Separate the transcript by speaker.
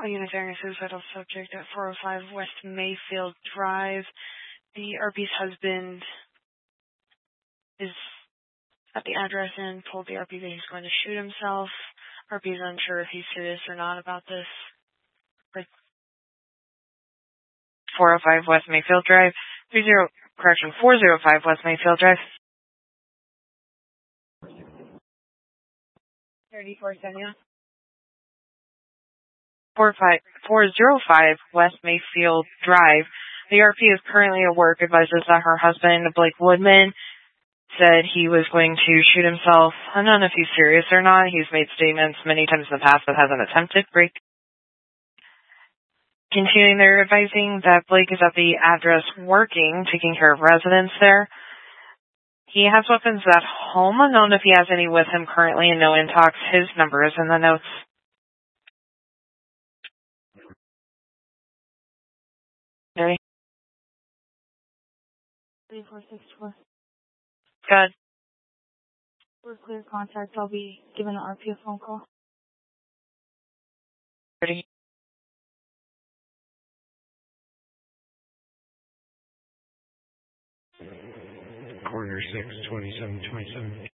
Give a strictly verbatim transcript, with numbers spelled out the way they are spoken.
Speaker 1: A unit bearing a suicidal subject at four oh five West Mayfield Drive. The R P's husband is at the address and told the R P that he's going to shoot himself. R P is unsure if he's serious or not about this. Like four oh five West Mayfield Drive. Three zero correction four oh five West Mayfield Drive. Thirty-four Senya. Four five four zero five West Mayfield Drive. The R P is currently at work. Advises that her husband, Blake Woodman, said he was going to shoot himself. I don't know if he's serious or not. He's made statements many times in the past but hasn't attempted break. Continuing, they're advising that Blake is at the address working, taking care of residents there. He has weapons at home. Unknown if he has any with him currently, and no intox. His number is in the notes. Ready? three four six four. Good. For clear contact, I'll be giving the R P a phone call. Ready?
Speaker 2: Corner six, twenty-seven twenty-seven.